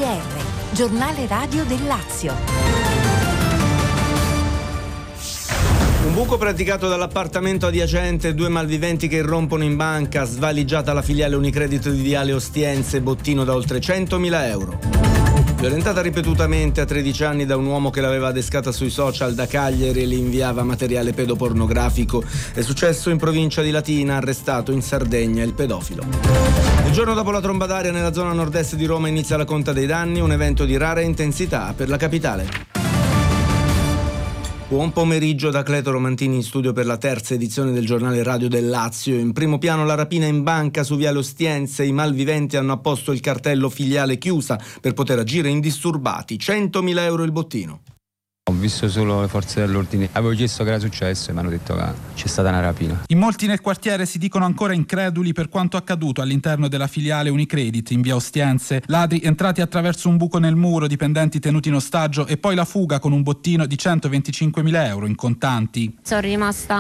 GR, giornale radio del Lazio. Un buco praticato dall'appartamento adiacente, 2 malviventi che irrompono in banca, svaligiata la filiale Unicredit di Viale Ostiense, bottino da oltre 100.000 euro. Violentata ripetutamente a 13 anni da un uomo che l'aveva adescata sui social da Cagliari e le inviava materiale pedopornografico. È successo in provincia di Latina, arrestato in Sardegna il pedofilo. Il giorno dopo la tromba d'aria nella zona nord-est di Roma inizia la conta dei danni, un evento di rara intensità per la capitale. Buon pomeriggio da Cleto Romantini in studio per la terza edizione del giornale radio del Lazio. In primo piano la rapina in banca su Viale Ostiense. I malviventi hanno apposto il cartello filiale chiusa per poter agire indisturbati. 100.000 euro il bottino. Ho visto solo le forze dell'ordine, avevo chiesto che era successo e mi hanno detto che c'è stata una rapina. In molti nel quartiere si dicono ancora increduli per quanto accaduto all'interno della filiale Unicredit in via Ostiense. Ladri entrati attraverso un buco nel muro, dipendenti tenuti in ostaggio e poi la fuga con un bottino di 125.000 euro in contanti. Sono rimasta